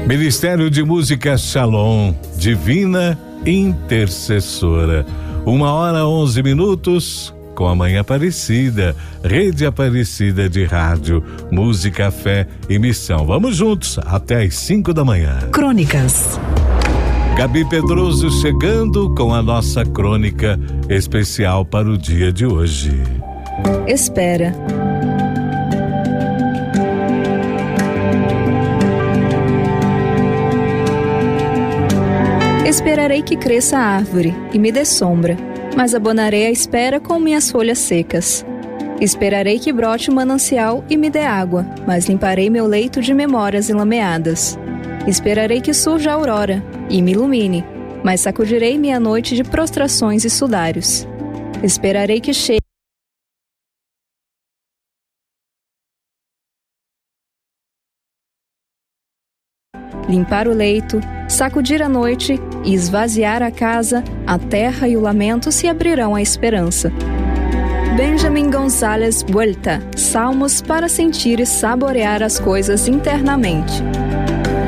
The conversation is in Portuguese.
Ministério de Música Shalom, Divina Intercessora. 1h11, com a Mãe Aparecida, Rede Aparecida de Rádio, Música, Fé e Missão. Vamos juntos até às 5 da manhã. Crônicas. Gabi Pedroso chegando com a nossa crônica especial para o dia de hoje. Espera. Esperarei que cresça a árvore e me dê sombra, mas abonarei a espera com minhas folhas secas. Esperarei que brote o manancial e me dê água, mas limparei meu leito de memórias enlameadas. Esperarei que surja a aurora e me ilumine, mas sacudirei minha noite de prostrações e sudários. Esperarei que chegue limpar o leito, sacudir a noite e esvaziar a casa, a terra e o lamento se abrirão à esperança. Benjamin Gonzalez Vuelta, Salmos para sentir e saborear as coisas internamente.